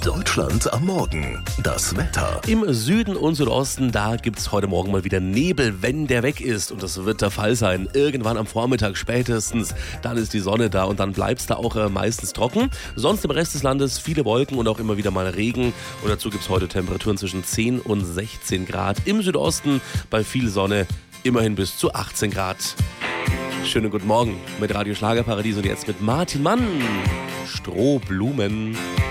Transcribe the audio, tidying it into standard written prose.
Deutschland am Morgen. Das Wetter. Im Süden und Südosten, da gibt's heute Morgen mal wieder Nebel, wenn der weg ist. Und das wird der Fall sein. Irgendwann am Vormittag spätestens. Dann ist die Sonne da und dann bleibt's da auch meistens trocken. Sonst im Rest des Landes viele Wolken und auch immer wieder mal Regen. Und dazu gibt's heute Temperaturen zwischen 10 und 16 Grad. Im Südosten bei viel Sonne immerhin bis zu 18 Grad. Schönen guten Morgen mit Radio Schlagerparadies und jetzt mit Martin Mann. Strohblumen.